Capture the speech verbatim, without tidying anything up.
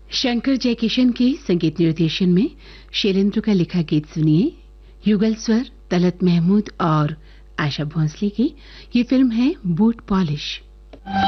शंकर जयकिशन के संगीत निर्देशन में शैलेंद्र का लिखा गीत सुनिए। युगल स्वर तलत महमूद और आशा भोंसले की। ये फिल्म है बूट पॉलिश।